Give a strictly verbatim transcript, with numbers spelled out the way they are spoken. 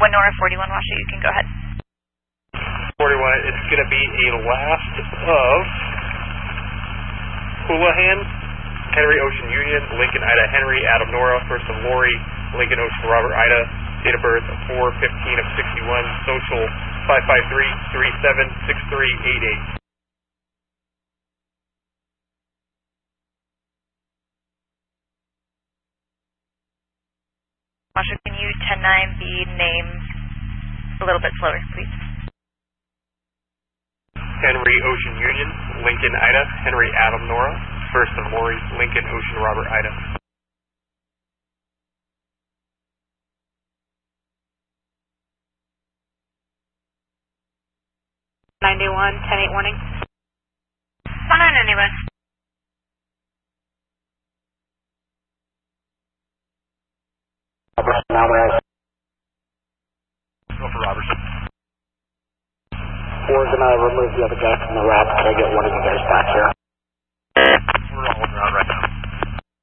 Nora forty-one, Washer, you can go ahead. forty-one, it's going to be a last of Houlihan, Henry Ocean Union, Lincoln Ida Henry, Adam Nora, first of Lori, Lincoln Ocean Robert Ida, date of birth four fifteen of sixty-one, social five five three, three seven six three eight eight. Washer, can you ten nine the names a little bit slower, please? Henry Ocean Union, Lincoln Ida, Henry Adam Nora, first of Lori, Lincoln Ocean Robert Ida. ninety-one, ten eight warning. one nine ninety-one. Go for Robertson. We're going to remove the other guy from the route. Can I get one of you guys back here?